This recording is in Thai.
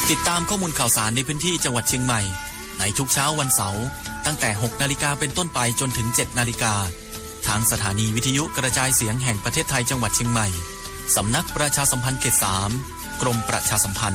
ติดตามข้อมูลข่าวสารในพื้นที่จังหวัดเชียงใหม่ในทุกเช้าวันเสาร์ตั้งแต่ 6 นาฬิกาเป็นต้นไปจนถึง 7 นาฬิกาทางสถานีวิทยุกระจายเสียงแห่งประเทศไทยจังหวัดเชียงใหม่สำนักประชาสัมพันธ์เขต 3 กรมประชาสัมพันธ์